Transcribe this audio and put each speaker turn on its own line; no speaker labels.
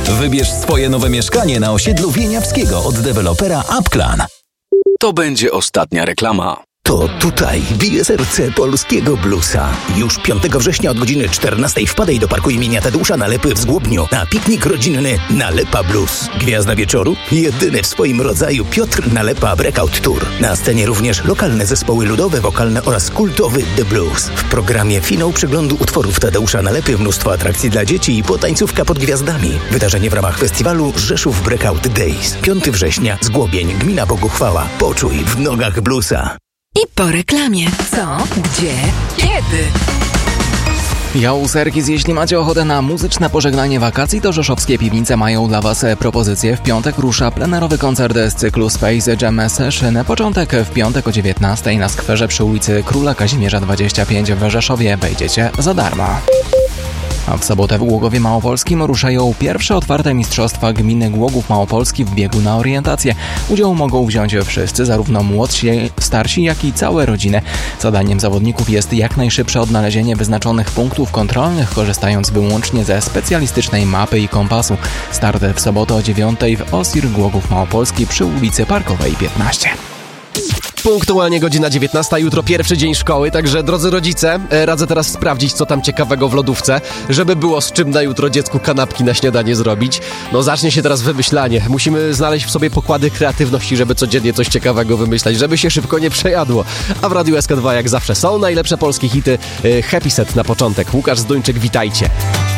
Wybierz swoje nowe mieszkanie na osiedlu Wieniawskiego od dewelopera Upclan.
To będzie ostatnia reklama.
To tutaj bije serce polskiego bluesa. Już 5 września od godziny 14 wpadaj do parku imienia Tadeusza Nalepy w Zgłobniu na piknik rodzinny Nalepa Blues. Gwiazda wieczoru? Jedyny w swoim rodzaju Piotr Nalepa Breakout Tour. Na scenie również lokalne zespoły ludowe, wokalne oraz kultowy The Blues. W programie finał przeglądu utworów Tadeusza Nalepy, mnóstwo atrakcji dla dzieci i potańcówka pod gwiazdami. Wydarzenie w ramach festiwalu Rzeszów Breakout Days. 5 września, Zgłobień, gmina Boguchwała. Poczuj w nogach bluesa.
I po reklamie. Co? Gdzie? Kiedy?
Yo, Serkis, jeśli macie ochotę na muzyczne pożegnanie wakacji, to rzeszowskie piwnice mają dla Was propozycję. W piątek rusza plenerowy koncert z cyklu Space Jam Session. Początek w piątek o 19 na skwerze przy ulicy Króla Kazimierza 25 w Rzeszowie. Wejdziecie za darmo. A w sobotę w Głogowie Małopolskim ruszają pierwsze otwarte mistrzostwa gminy Głogów Małopolski w biegu na orientację. Udział mogą wziąć wszyscy, zarówno młodsi, starsi, jak i całe rodziny. Zadaniem zawodników jest jak najszybsze odnalezienie wyznaczonych punktów kontrolnych, korzystając wyłącznie ze specjalistycznej mapy i kompasu. Start w sobotę o 9 w OSIR Głogów Małopolski przy ulicy Parkowej 15.
Punktualnie godzina 19, jutro pierwszy dzień szkoły, także drodzy rodzice, radzę teraz sprawdzić, co tam ciekawego w lodówce, żeby było z czym na jutro dziecku kanapki na śniadanie zrobić. No zacznie się teraz wymyślanie, musimy znaleźć w sobie pokłady kreatywności, żeby codziennie coś ciekawego wymyślać, żeby się szybko nie przejadło. A w Radiu SK2 jak zawsze są najlepsze polskie hity. Happy Set na początek. Łukasz Zduńczyk, witajcie.